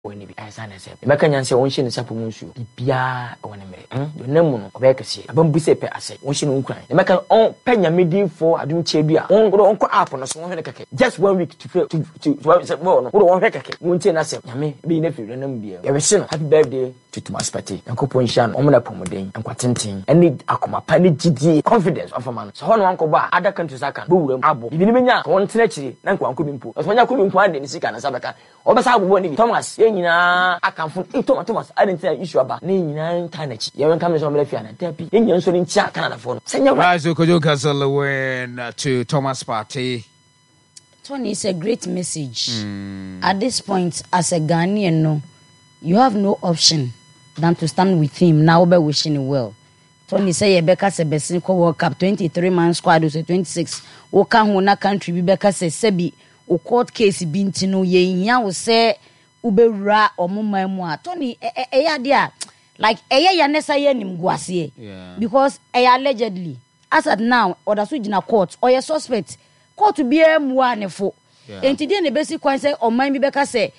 when you as an answer. The Macan say one shin sapumunsu, Bibia or an American, the Nemun of Ekasi, a bambusepe, I say, one shin Ukraine. The Macan on Penya midi for I don't chebia, on go uncle up on a small hecake. Just 1 week to fail to more, one hecake, won't say nothing. Yammy, be nephew, and then be a happy birthday to Thomas Patty, and Copunshan, Omana Pomodin, and Quatintin, and need Akuma Pani GD confidence of a man. So on Uncle Bar, other countries I can, Boom, Abo, even one snatchy, Nanquan couldn't put, as when I couldn't find in the sick and Sabaka, or Basabu, Thomas, I can put Thomas, I didn't say issue about Nina Tanach, Yaran comes on Lefiana, Tepi, in your son in Chak Canada phone. Send your rise, Okojo Castle win to Thomas Party. Tony, is a great message. At this point, as a Ghanaian, no, you have no option than to stand with him. Now, by wishing him well. Tony say Rebecca se Besinko World Cup 23-man squad was 26. Oka hona country Rebecca se Sebi o court case bintino ye nya wo say ubewura omuma mu a. Tony eya dia like eya ya nesa ye nim guase because eya allegedly as at now order so gina court or your suspect court be mu anefo. Enti dey ne basic kwan say oman bi beka say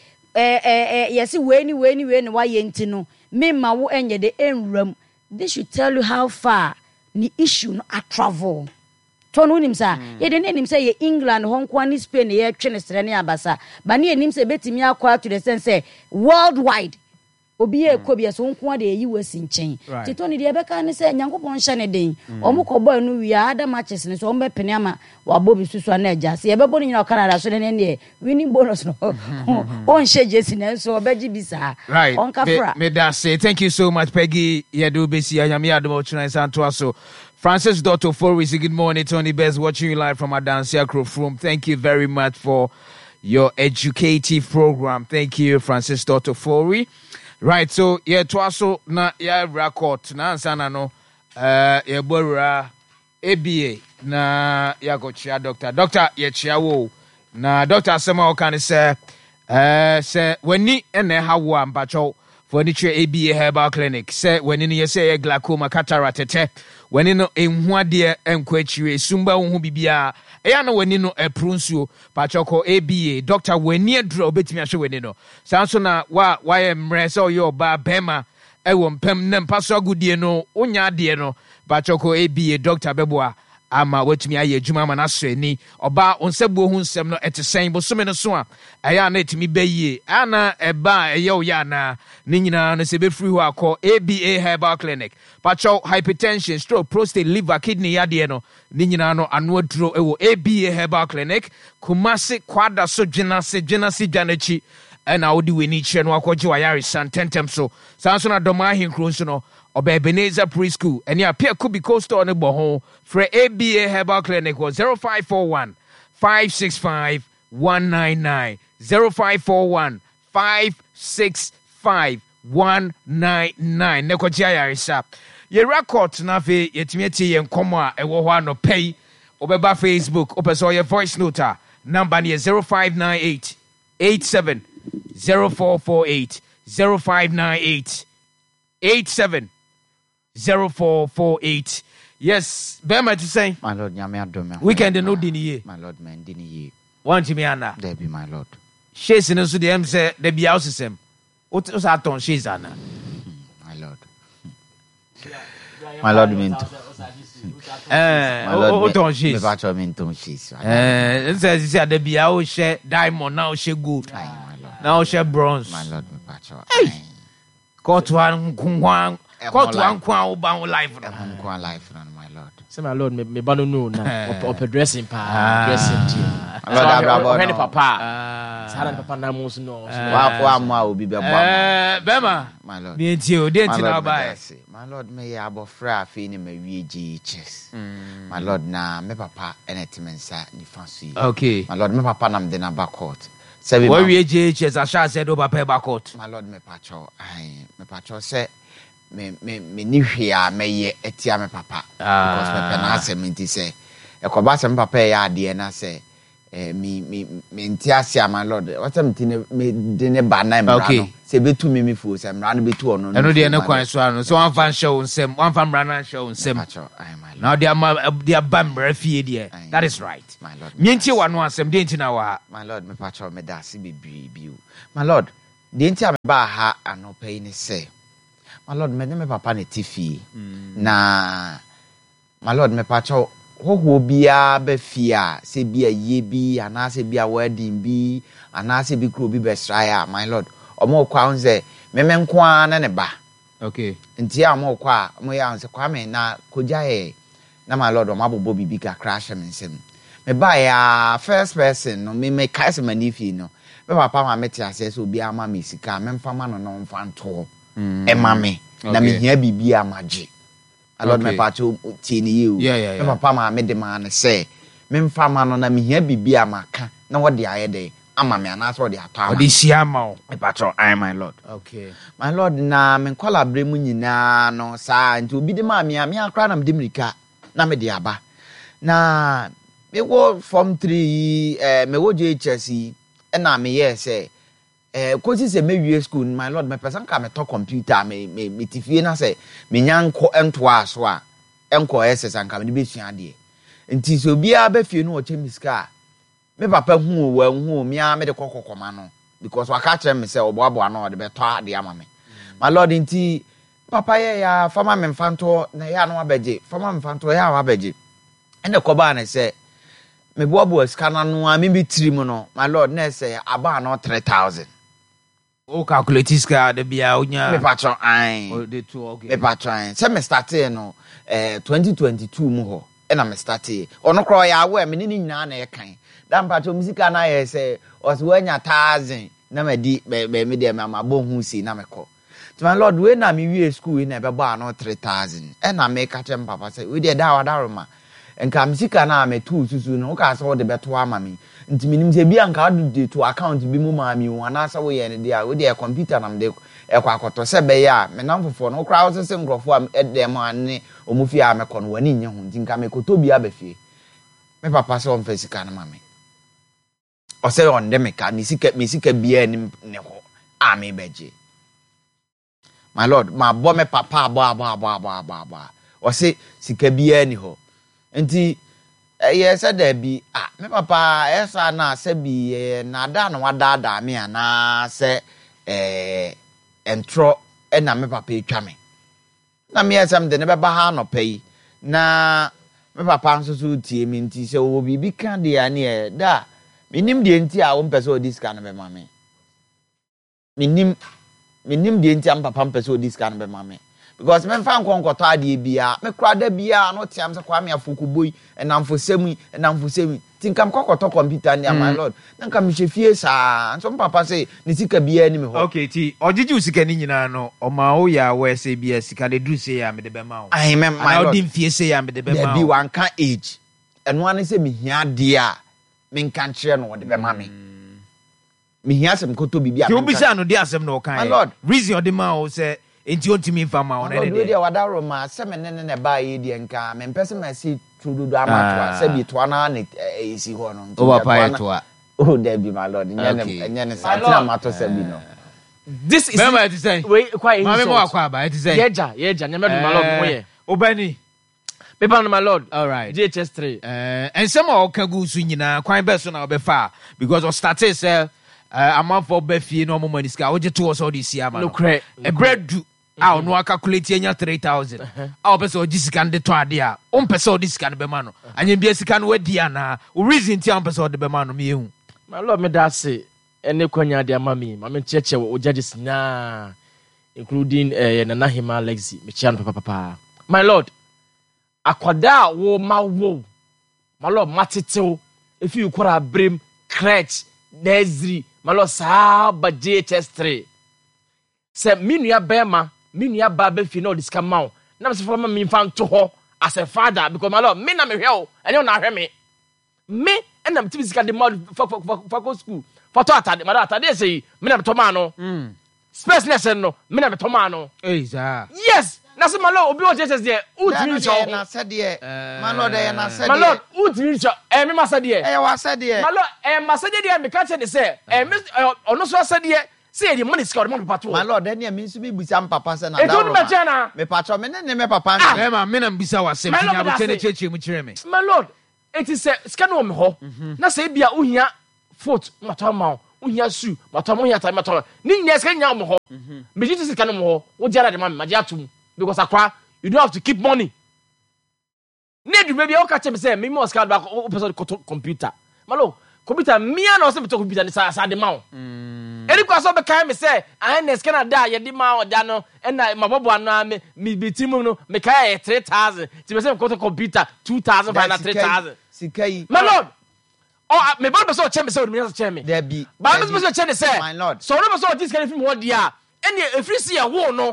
yes we ni wa ye ntino me ma wo enye de enram. This should tell you how far the issue no a travel. Ton unim sa ye de nim say ye England, Hong Kong, Spain ye twene strane abasa. Ba ne nim say betimi akwa to the sense say worldwide. Obi e kobia so nko de yi wasi nchen. Ti Tony de beka ne say Nyankopon hye ne den. Omo kobo no wi ada matches ne so ombe pene ama wa bobi susu na agya. Se ye bebo nyina Canada so ne ne winning bonus no. On hye jesi ne so obeji bisa. Right. On kafra. Me da say thank you so much Peggy Yedu Besi Anyame Adomo China Santo aso. Francis Dotto Forwis, good morning. Tony Best watching you live from Adansia Room. Thank you very much for your educative program. Thank you, Francis Dotto Forwis. Right, so twaso na record na ansana no bora ABA na gochia doctor chia wo na doctor asema o kan say wani ene hawo ampacho for ni tre ABA Herbal Clinic say wani ni say glaucoma cataract wani no enhuade enkwachiwe sumba wo bibia eya no wani no prunsuo pachoko ABA doctor wani adro obetimi ahwe wani no sanso na wa emre say oyo ba bema ewo mpem na mpaso agudie no onya ade no pachoko ABA doctor beboa ama watumi aye adwuma ma na so ani oba onsebuo hu nsem no etesen bosome no so a eya na etimi bayie ana eba eye o ya na ni nyina no se be free ho akọ ABA Herbal Clinic pacho hypertension stroke prostate liver kidney yade no ni nyina no ano aduro ewo ABA Herbal Clinic Kumasi kwada so dwenase dwanachi na odi weni kire no akọje wa yare santentem so sanso na doma ahinkro nso no Ebenezer Preschool and ya Pierre Kubi Coastal on the Bohon for ABA Herbal Clinic was 0541 565 199 0541 565 199 Nekotia Yarisa. Ye record na fe yetimieti ye nkomo a ewo ho ano pay obeba Facebook opeso ye voice note number ne 0598 87 0448 0598 87 0448. Yes, Bema to say, my Lord, Nyame adom. Weekend no dini. My Lord, man dini. Want me ana? There be my Lord. She's in so dem say there be house sem. What us aton she's ana? My Lord. My Lord mean to. Oton she's. Me bacho mean to she's. Say there be house share diamond now she good. Now she bronze. My Lord me bacho. Got one kwan. Got one kwan oba life. Kwan life no my Lord. Say my Lord me ba no na op dressing pa dressing team. Lord abrabo no. Papa. Sara papa na mo so no. Wa mo a obi be ba. Bema. My Lord. Me nti o dey nti na ba. My Lord me ya abofra afi ni me wie GHS. My Lord na me papa enetimensa ni fancy. Okay. My Lord me papa na me de na back court. Say we GHS Asha said over pay back court. My Lord me pacho say me ni hwea me ye etia me papa because me pena asem say ekoba asem papa ya ade na say me ntia sia my Lord what am tin me de ne ba na mra no say betu me fu say mra no betu ono no de ne kwan so ano so one fan show nsem one fan mra na show nsem now they are bamra fie there that is right my Lord me ntia wano asem de ntina wa my Lord me pacho me da si bebre biu my Lord the entire baha and no pain say. My lord, me papa ne tifi. Na my lord, me pacho, who be a befia, say be a ye be, and I say be a wedding be, and I say be crew be best my lord. Or more crowns say, me men kwan and a ba. Okay. Ntia mo kwa mo ya nse kwame na kojae na my lord o mabo bobi bika crash me nsem me ba ya first person no me kai manifi no me papa ma meti ase so obi ama me sika me mfa ma no no mfa nto e ma me na me hia bibia maji a lord me pa cho tie ni you me papa ma me de ma ne se me mfa ma no na me hia bibia maka na wo de ayede ama me anaso de atwa the siama me patro I my lord. Okay. My lord na me kwala bremu nyina no sa nti obi de ma me akra na me de mirika na me de aba na me wo form 3 me wo JHS e na me say kosi se me wie school my lord me person ka me to computer me tifie na say me nyanko ento aso a enko SS anka me de be sua de nti so bia ba fie no o chemiska me papa hu me a me de kokokoma no because waka kire me say oboabo na o de beto ade ama me my lord nti papa ye ya fama me mfanto na ya no abeje fama me mfanto ya wa abeje ene koba na say me boabo scanner no a me bi trim no my lord na say aba no 3000 o calculate ska de bia onya me patron ai o de two okay me patron say me started no 2022 mu ho ena me started ono kro ya we me ni nyina na e kan dan patron musika na ye say oswanya 1000 na me di me de me amabo hu si na me ko to my lord we na me wie school na be ba no 3000 ena me ka tem papa say we de da wadaro ma enka musika na me tu susu no ka so de beto ama me nti minim se bia nka de to account bi mu ma mi wana sa wo ye ne dia we de computer na me de ekwa akoto se be ya me nam fofo no kra wo se ngrofo am de ma ne omufi a me ko no wani nye ho nti nka me koto bia be fie me papa se on fasika na ma me o se on de me ka ni sika bia ni ne ho a me beje my lord ma bo me papa abo o se sika bia ni ho nti yes ada bi me papa esa na se bi na da na wada me ana se entro na me papa etwa me na me esam de ne beba ha no pay na me papa nso so tie me nti se wo bibi kan de ya ne da minim de nti a wo mpese o diska na be ma me minim de nti am papa mpese o diska na be ma me because me fa nkonkoto ade bia me krada bia no tiam se kwa me afokuboi enamfosemi tinkam kokoto computer ni my lord nanka me hwefie sa so papa say ni sika bia ni me ho okay ti ojeju sika ni nyina no o ma o ya we say bia sika de dru say ya me de be ma o I remember my lord dim fie say ya me de be ma o be wan kan age eno an say me hia de a me nkan kire no de be ma me me hia sem koto bibia ti obi say no de asem no kan my lord reason de ma o say enti ontimi mfa ma o na de de wadaro ma se me ne ba ye de nka me mpese ma si trududu amatwa se bi to na ne esi ho no o papa to a oh there be my lord nyane satina mato se bi no this is mama it say we quite mama mo akwa ba it say yeja nyame do my lord mo ye obani paper no my lord all right JHS 3 and some o ka gu su nyina kwan be so na obefa because o started say amount for befie no mo maniska o je to so this year man no cre e bread a no calculate enya 3000 a o pese o jisika nde to ade a o mpese o disika ne be ma no anya bia sika no wadi ana o reason ti am pese o de be ma no me ehu my lord me da say ene kwanya de ama me ma me cheche o judges na including Nana Hima Lexi me chia no papa my lord akwada wo ma wo my lord matitew if you kwara brem crutch Nezri my lord sa ba JHS 3 se minua bema minua ba be fi no diska maw na se fama mi fan to ho as a father because my lord me na me hwe o ene na hwe me na me tibisika de mod for school for to atade my atade say me na me to ma no space lesson no me na me to ma no za yes na se my lord obi o Jesus there utimi cho na se de my lord na se de my lord utimi cho me ma se de wa se de my lord ma se de me ka che de say ono so se de say the money score mo papa to my lord then me nso bi busa papa se na da ro me patro me ne me papa me ma me na mbisa wasem ti nya bo chene cheche mu kire me my lord it is scan wo me ho na say bia ohia foot mato ma unya su mato mo nya time mato ni nya ska nya mo ho me ji sika no mo ho wo jara de ma me atum because akwa you don't have to keep money need you maybe o ka che me say me mo ska ba o person computer malo computer me na o se beto computer ni sa de ma o eri kwa so be kai me say I na ska na da ye de ma o da no na mabobo ana me bitimu no me kai 3000 ti me say computer 2000 by na 3000 sikai my lord oh me ba so che me say o me say me there be ba me so che ne say my lord so no so this kind of film what dia ene efri si ya wo no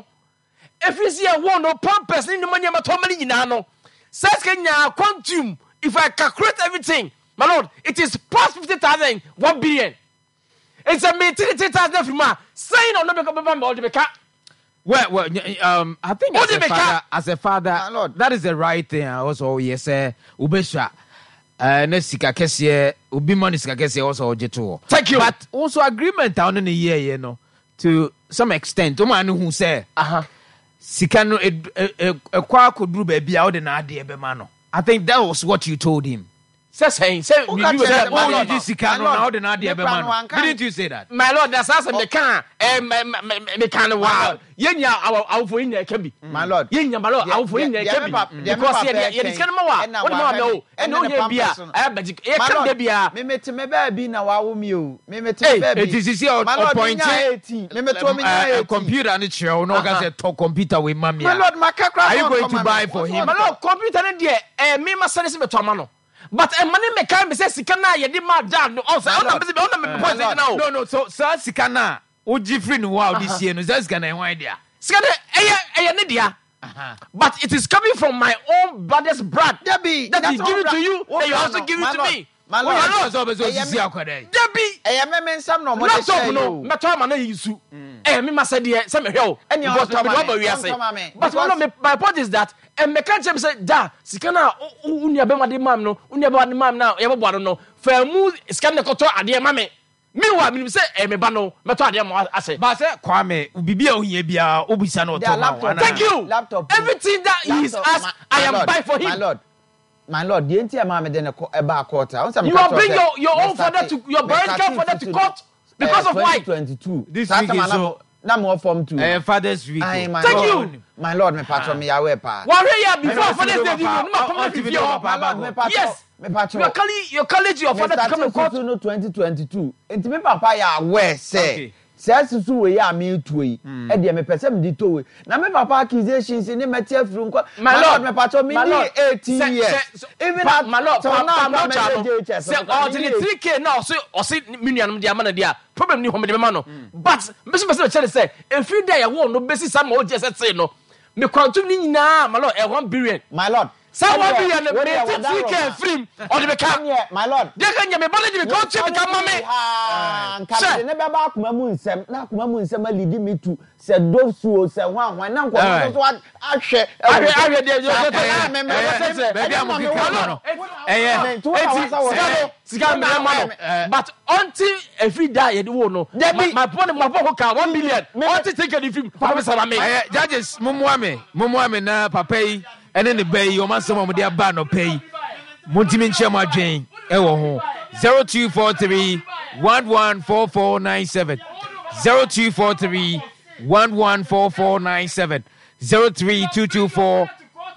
pampers ni manya matomani nyina no says kenya quantum if I calculate everything my lord it is past 50,000 1 billion it's a me 30,000 from ma saying on no be all the beka. Well, I think as a father, that is the right thing. Also, yes, ubesha. Nesika kesiye, ubi money sika kesiye also ojeto. Thank you. But also agreement on in the year, you know, to some extent. Uma anu who say, sika no kwa kodru baby out na ade ebe mano. I think that was what you told him. Say you said sika no na ade na ade ebe mano. Didn't you say that? My lord, that's as me can wow. Yenya our for in can be. My lord. Yenya my lord our for in can be. Because ye dis kan ma wa. What ma me o. E no ye bia. I be e kan de bia. Me mete me ba bi na wa wo mi o. Me mete me ba bi. It is your point. Me mete me computer ni chere no ga say talk computer with mammy. My lord, are you going to buy for him? My lord, computer ni de me ma sane se me to ama no. But money me can be say sika na ye de ma dad no. Oh, say on no. So sika na oji free no wow this year no just gonna why there. Sika de ne dia. But it is coming from my own brother's blood. That he give it to you, and you also give it to me. My lord, so sisi akwade. Debi. Me nsam no mo de say no. Meto ma na yisu. Me ma say de say me hwe o. But my point is that me can say da sika na unia be ma de mam no. Unia be ma de mam na ye bo no. Fa mu sika na koto ade ma me. Meanwhile, me say me ba no meto ade mo ase. Ba say Kwame bibia ohia bia obisa na oto. Thank you. Everything that he is asked, I am buying for him. My lord, the entire mama then a quarter. You are bring your own father to your biological father to court because of why? 2022. This week is so. Na more form too. Father's week. Thank you. My lord, me patron me away pa. Warrior before Father's Day, you no come to your. Yes. Me patron. Your college your father to come to court. No 2022. Enti me papa ya aware say. Say susu we ya me tuoi. E de me pese me di to we. Na me papa accusations ni me tie fru nko. My lord, me patron me 18 years. Even at my lord, say ordinary 3K now so million de amana dia. Problem ni home de me no. But me so tell say if you dey won no besi sam o je say no. Me kwantum ni nyina my lord 1 billion. My lord. Someone be an amazing 3K free or the become my lord. They can me body me coach become mommy. Nka ne be ba kuma mu nsem na kuma mu nsem alidi me tu se dofuo se hwan na nko so ahwe baby am no sika me man but until every day you wo no my phone ka 1 billion until take the film for me sama me judges mumwa me na papa yi ene ne bay o masem mo de aba no pay montimi nche mo adwen e wo ho 0243 114497 0243 114497 03224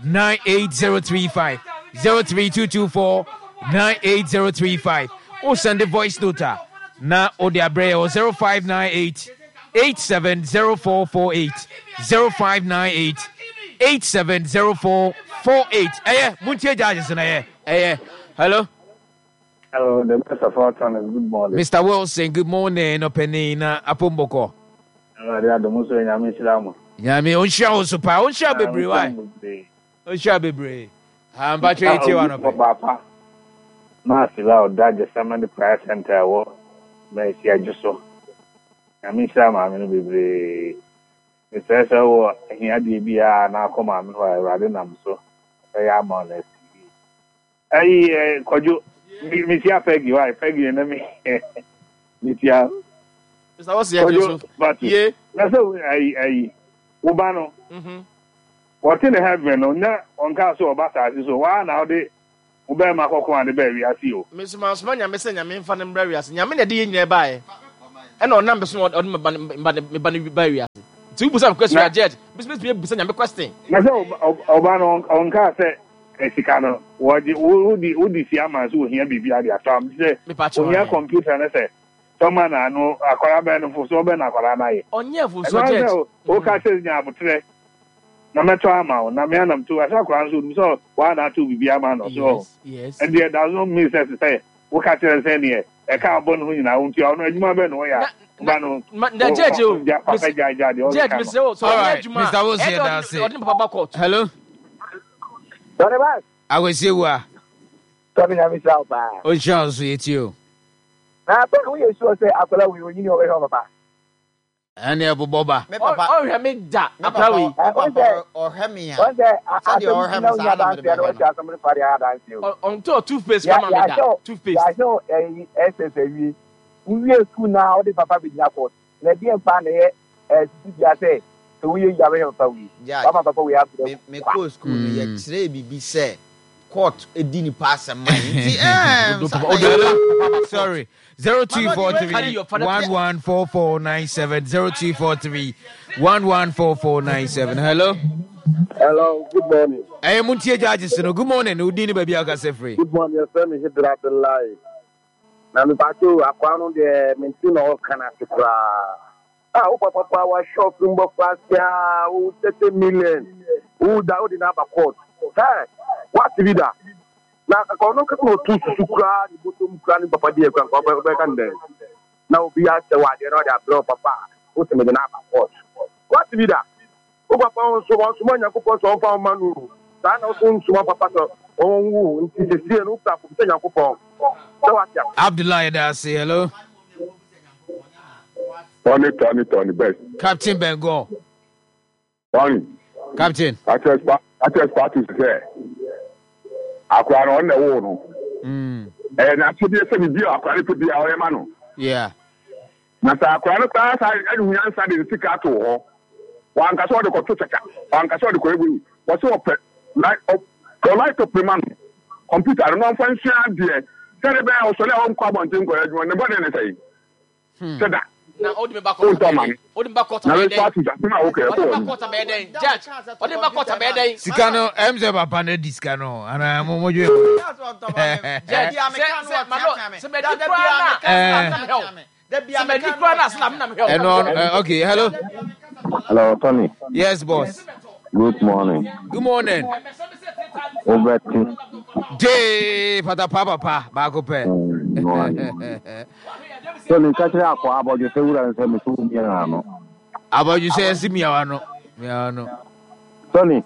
98035 03224 98035 or send a voice note na odi abre 0598 870448 0598 870448 muntie judges na hello the Mr. Fortune is good morning. Mr. Wilson, good morning. Opening Apomboko. Yami, onshia osupa, onshia bebre why? Onshia bebre. Battery 81 Papa. Massive out that just some of the price center war. May see I just saw. Yami Sama, bebre. It says so he had the BR now come on rather than so. I am on this. I could you. Misia Peggy, why Peggy and me? Misia. Mr. What's the but yeah, that's I Ubano. What in the heaven on that on Castle Bata so why now they Ubema Coco and the baby I see you. Miss Mousman, you're missing your main fan and berries, and you're in a day nearby. And on numbers on me barrier. Two percent question, Jet. Business be a question. Myself, Obano on car said, Esicano, what the Siamas who hear be the Tom say, on your computer and I say, someone I know a Coraban for Soben Akorana. On your full subject. Okay, says Yabutre. No matter how Namianam to a Sakran, so 1 or 2 be a man or so. Yes. And there does not mean to say, what can I say here? A carbon who now won't you know you Ben where Bano, Jet, Mr. Wilson here, that's it. Hello? I will say what? Coming at myself. Oh, Charles, it's you. Now, but we used to say, I thought we were in your way over. And Abu Boba. Oh, I made that. Or Hemi. One day, I don't until toothpaste, toothpaste. I know SSAV. We are school now, the Papa with Naples. Let me find it as I say. So we are very happy. Yeah, Papa, we have to make school. Yesterday, be said. Court a dini pass and money. Sorry. 0243 114497 0243 114497. Hello. Hello, good morning. Hey, Muntia Judges, good morning. Udini baby Akasefree. Good morning, your friend is Hydraulic Live. Now, the Pato, I found the Mentino Canacra. Ah, Papa was shopping for 30 million. Who down in Upper Court? What did that? Now, I can't go to Sukra, the bottom cranny Papa dear Grandpa. Now, be asked why they know that blow Papa, put him in an Upper Court. What did that? Oh, Papa, so once one you put on for Manu. That also to Papa. Oh, it's a seal of Yakupo. Abdullah, that's hello. Tony, best. Captain Bengo. Tony. Captain. I just party to say. I cried on the wall. And I should be a semi beer. I cried to be our man. Yeah. Now, I cried a class. I answered in the Sicato. One can saw the Cotuca. One can saw the Quabu. What's up? Like a man. Computer, I don't know if I'm sure. Tell the bear, so let home come on Jingo when the body say. Said that. Now, hold me back on the man. Hold him back on the bed. Judge, hold him back on the bed. Sicano, Mz Papa Discano, and I'm Mojo. Okay, hello. Hello, Tony. Yes, boss. Good morning. Good morning. Over J. Papa, Bacope. Tony, catch it up about your favorite and send me to About you say, see me, I know. Tony,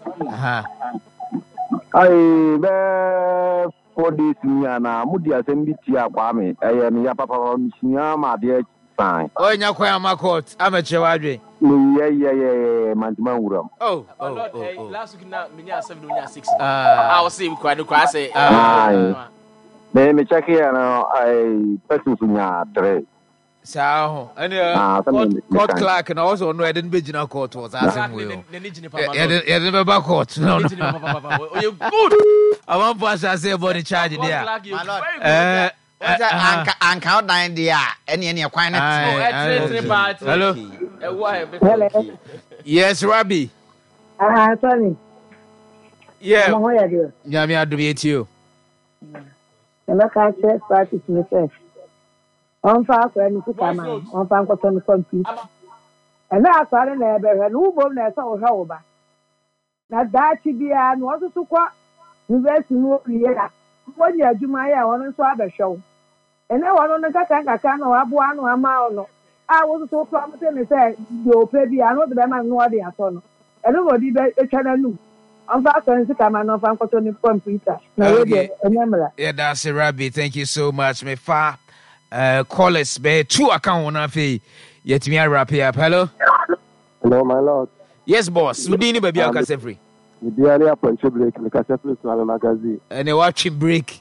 I bear for this Miana, Mudia send me to Kwame. I am your papa, my dear sign. Oh, in your Kwama court, amateur Wadri. Yeah, Mantimaura. Oh, last week now, Minia 7 I'll see you quite a class. Let me check here now. I person to so, and court clerk, and also no, I didn't be in a court was asking will. You never back court. No, you good. I want to I say about the charge there. And count 9 there. Any quite. Hello. Hello. Yes, Rabbi. Tony. Yeah. Yami, I'll do it you. Never catch it, practice me first. On fire for any Superman, on Fanco computer. And that's why I never had no bonus or however. Now that should be an also to quite invest in what we had. 1 year, Jumaya on a other show. And I want on the Kataka or Abuano Amano. I was so promising and said, you'll pay me. I know the man no idea. And nobody a channel. I'm fast on the camera of Uncle Tony computer. Yeah, that's a Rabbi. Thank you so much. Me fa call us be 2 account on fee. Yet me wrap up. Hello. Hello, my lord. Yes, boss. Udini baby Akasefree. The diary upon break, the Casefree to a magazine. And a watching break.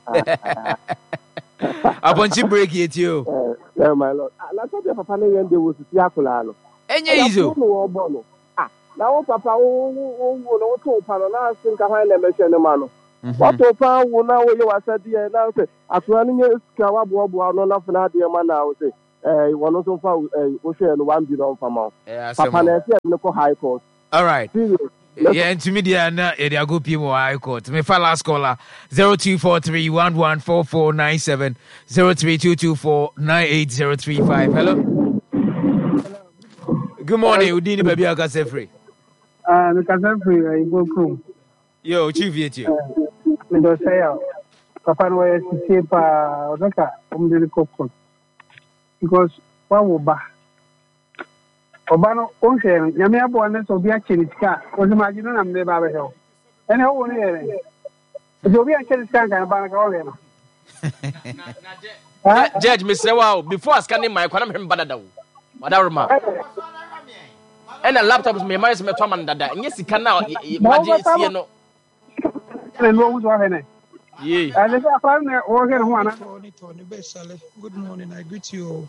Upon break it you. Yeah, my lord. Let's have Papa Name they was Yakulano. And you. Now, Papa, no, to Panona, think I find a machine, man. What to pound will now you are said, dear, now say, as running a Skawabu, no, nothing, dear man, now say, one also for Ocean 1 billion from us. Papa, let's high court. All right. Serious. Yeah, intermediate na area go people high court. Me fa last caller 0243114497 03224980335. Hello. Good morning. Udini baby akase free. The cousin free I go come. Yo, chief yet you. Me do say papa no is cheap odaka the court. Because what will ba Obano Ocean, Yamia Bonnet of the Achilika, was imagining I'm the Baba Hill. And how will you? You'll be a Chilistan and Banagorian. Judge, Mr. Wow, before scanning my economy, Badado. Whatever. And a laptop is my mice, my Tom and Dada. And yes, you can now imagine. And what was one? Yea, and if I found that organ one. Good morning, I greet you.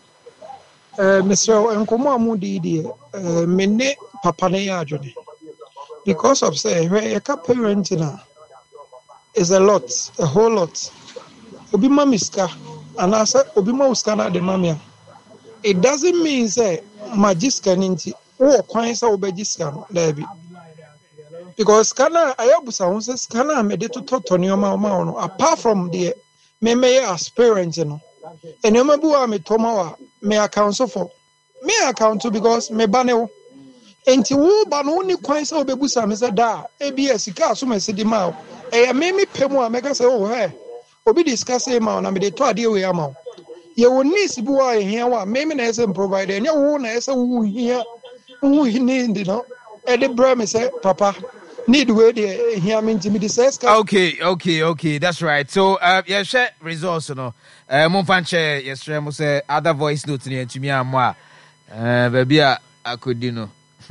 Mr. Nkoma Mudi, Mene Papa Neyajone. Because of say, a couple parenting is a lot, a whole lot. Obima Miska, and I said Obima Uskana de Mamia. It doesn't mean say Majiscan inti or Quinsa Obejiscan, Debbie. Because Scana, I have says Scana made it to Totonioma Mauno, apart from the Meme as parents, you know. And you remember me Tomawa, me account so for me account because me baneo. And to woo banoni quite so bebusa, Mr. Da, ABS, Casu, Messi Mao. A meme pemo, make us say, oh, hey, Obi discuss a man, and me the 2 deal we are. You will need to be here, what maybe as a provider, and your own as a woo here, who he need, you know. And the Brahmin said, Papa. Need word here mean to me this. Okay, that's right. So yeah, share results no. Monfanche yesterday mo say other voice note ni to me amwa. Baby I could you know.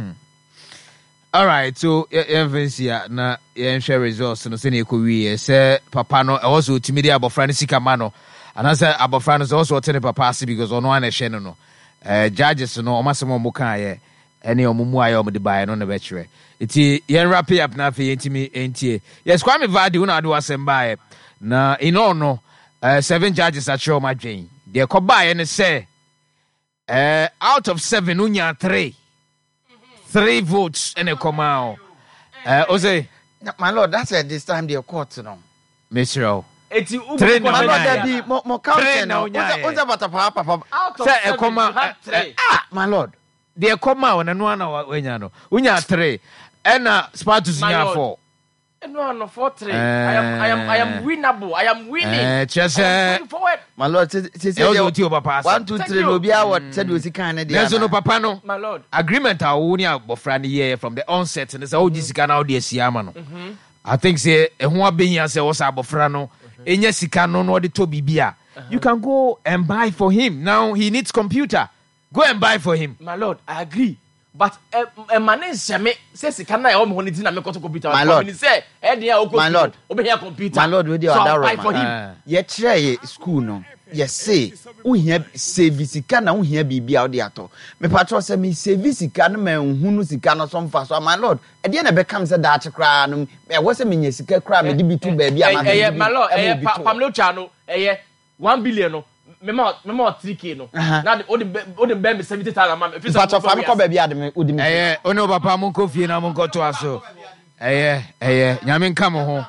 All right, so yeah na share results no say na ko wi say papa no also timidi abofra ne sika ma no. And I say abofra no also tell papa see because ono an ehye no. Judges no o masemo mo kan ye ene omumu aye o de bae no na be kire. Iti yen wrap up na fe yentimi entie. Yes, Kwame Vadi una ado asembae. Na ino no 7 judges at show my drain. They ko bae ne say out of 7 unya 3 votes and a come Ose My lord, that's at this time the court no. Mr. Eti Three ubu My no, lord, there be more counting now. What's about papa? out of Say, 7, you had 3. My lord. they come out na no na wenya no. Unya 3 and Spartus nya 4. No, 4-3. I am winnable. I am winning. Just going forward. My lord, say 1, 2, 3 no be what said we see kind of there's no papa no. My lord. Agreement a wo ni abofra ne ye from the onset and say oh sika na odi asiama no. I think say ehun abenya say wo sa abofra no enya sika no no odi to bibia. You can go and buy for him. Now he needs computer. Go and buy for him. My lord, I agree. But a man is me says he can I me computer. My lord, say my lord, computer. My lord, with your buy for him. Ye try school no. Yes say who here service sika na who here bibia odi ato. Me patro say me service sika na me hunu sika no so mfa so my lord. E dey na be come say that kra no. E wo say me nya sika kra me di bi tu ba bia ma. My lord, Pamelo Chano, 1 billion no. Memo 3K no. Na the be 70,000 man. If patro fam ko ba bia de me odi me. Ono papa mon ko fie na mon ko to aso. Nyame nka mo ho.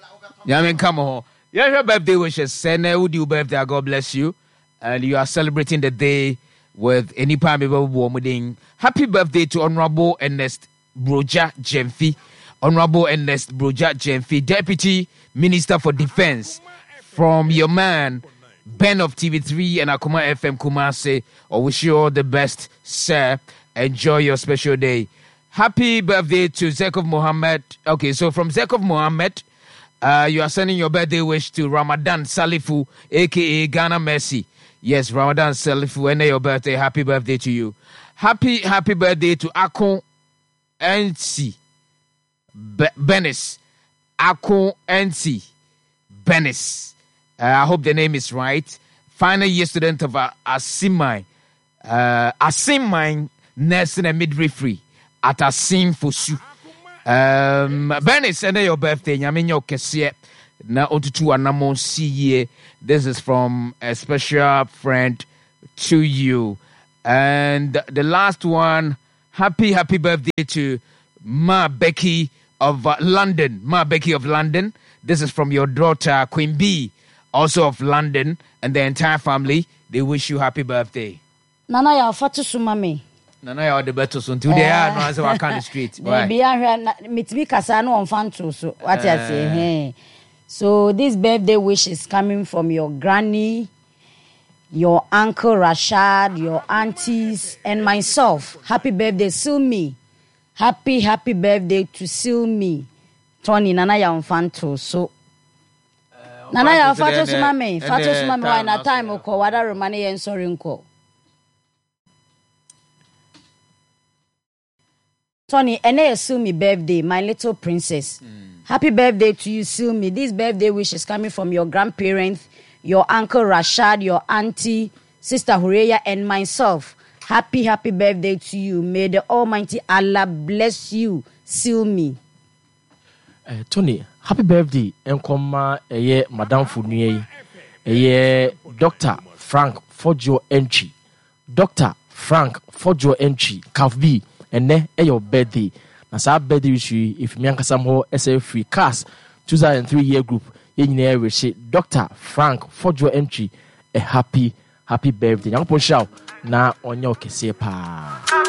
Your birthday wishes. Send would you birthday? God bless you. And you are celebrating the day with any wedding. Happy birthday to Honorable Ernest Broja Jemfi. Honorable Ernest Broja Jemfi, Deputy Minister for Defense. From your man, Ben of TV3 and Akuma FM Kumase. I wish you all the best, sir. Enjoy your special day. Happy birthday to Zekov Mohammed. Okay, so from Zekov Mohammed, you are sending your birthday wish to Ramadan Salifu, a.k.a. Ghana Mercy. Yes, Ramadan Salifu, and your birthday. Happy birthday to you. Happy birthday to Akon NC Benis. Akon NC Benis. I hope the name is right. Final year student of Asimai Nursing and Midwifery at Asim Fosu. Benis, and your birthday. Yaminyo Kesie. Na Otutu Anamon CE. This is from a special friend to you. And the last one, happy birthday to Ma Becky of London. Ma Becky of London. This is from your daughter, Queen B, also of London, and the entire family. They wish you happy birthday. Nana ya fatu sumame. Nana ya the better so until they are no answer I can't street. They be mitimi kasa no on fanto so what I say. So this birthday wish is coming from your granny, your uncle Rashad, your aunties, and myself. Happy birthday, Silmi. Happy birthday to Silmi. Tony, Nana ya mfanto so. Nana ya fato sumame. Fato sumame wa na time uko wada romani yen sorry nko. Tony, ene Silmi birthday, my little princess. Happy birthday to you, Silmi. This birthday wish is coming from your grandparents, your uncle Rashad, your auntie, sister Hureya, and myself. Happy birthday to you. May the Almighty Allah bless you, Silmi. Tony, happy birthday. Enkoma eye Madame Funye. Eye Dr. Frank Fojo Entry. Dr. Frank Fojo Entry. Kavbi. Ene your birthday. Na sa birthday wish you if me ankasa mo SF free cast 2003 year group. Yenye wish Dr. Frank Fojo Entry a happy birthday. Nyankopon shaw na onyo kese pa.